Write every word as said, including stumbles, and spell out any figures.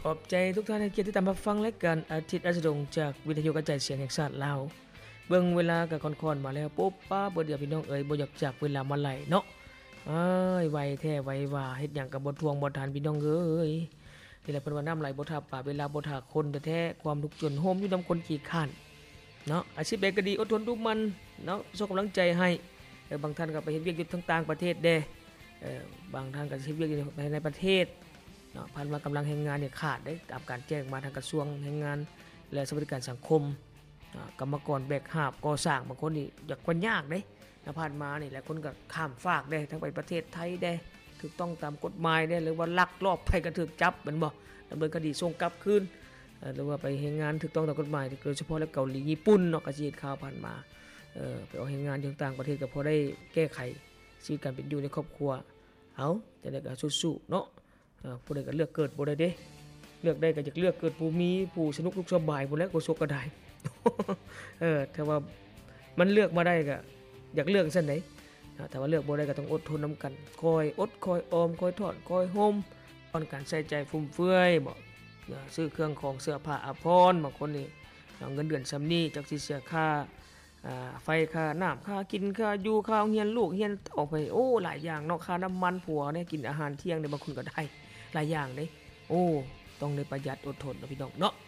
ขอบใจทุกท่านให้เกียรติที่ตามมาฟังรายการอาทิตย์ราชดงจากวิทยุกระจายเสียงแห่งชาติลาวเบิ่งเวลาก็ค่อนๆมาแล้วปุ๊บป้าบ่เดี๋ยวพี่น้องเอ๋ยบ่อยากจากเวลามาไหลเนาะอ้ายไวแท้ไวว่าเฮ็ดหยังก็บ่ทวงบ่ทันพี่น้องเอ้ยนี่แหละเพิ่นว่าน้ำไหลบ่ทับป่าเวลาบ่ทักคนแท้ๆความทุกข์จนโฮมอยู่นำคนขี้คร้านเนาะอาชีพใดก็ดีอดทนดูมันเนาะส่งกำลังใจให้เออบางท่านก็ไปเฮ็ดเวียกอยู่ทางต่างประเทศเด้เออบางท่านก็เฮ็ดเวียกอยู่ในประเทศเนาะพันว่ากำลังแรงงานเนี่ยขาดได้ตามการแจ้งมาทางกระทรวงแรงงานและสวัสดิการสังคมกรรมกรแบกหาบก่อสร้างบางคนนี่อยากกว่ายากเด้แล้วผ่านมานี่หลายคนก็ข้ามฟากได้ทั้งไปประเทศไทยได้ถูกต้องตามกฎหมายได้หรือว่าลักลอบไปก็ถูกจับแม่นบ่ดำเนินคดีส่งกลับคืนหรือว่าไปเฮ็ดงานถูกต้องตามกฎหมายโดยเฉพาะแล้วเกาหลีญี่ปุ่นเนาะก็สิเฮ็ดข่าวผ่านมาเอ่อไปเอาเฮ็ดงานอยู่ต่างประเทศก็พอได้แก้ไขชีวิตการเป็นอยู่ในครอบครัวเอาจะได้ก็สู้ๆเนาะเอ่อผู้ใดก็เลือกเกิดบ่ได้เด้เลือกได้ก็อยากเลือกเกิดผู้มีผู้สนุกสุขสบายพุ่นแหละก็สุขก็ได้ เออถ้าว่ามันเลือกมาได้ก็อยากเลือกซั่นไดถ้าว่าเลือกบ่ได้ก็ต้องอดทนนํกันคอยอดคอยออมคอยทอดคอยโฮมตอนการใช้ใจฟุ่มเฟือยบ่ซื้อเครื่องของเสื้อผ้าอาภรณ์บางคนนี่เงินเดือนซำนี้จักสิเสียค่าอ่าไฟค่าน้ำค่ากินค่าอยู่ค่าโรงเรียนลูกเรียนออกไปโอ้หลายอย่างเนาะค่าน้ำมันผัวเนี่ยกินอาหารเที่ยงเนี่ยบางคนก็ได้หลายอย่างเด้โอ้ต้องได้ประหยัดอดทนเนาะพี่น้องเนาะ